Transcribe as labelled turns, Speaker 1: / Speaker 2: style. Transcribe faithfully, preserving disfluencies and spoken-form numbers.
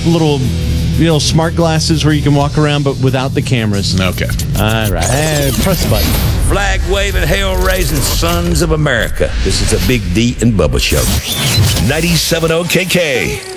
Speaker 1: little, you know, smart glasses where you can walk around, but without the cameras.
Speaker 2: Okay.
Speaker 1: All right. Hey, press the button.
Speaker 3: Flag-waving, hell-raising sons of America. This is a Big D and Bubba show.
Speaker 4: ninety-seven point oh K K.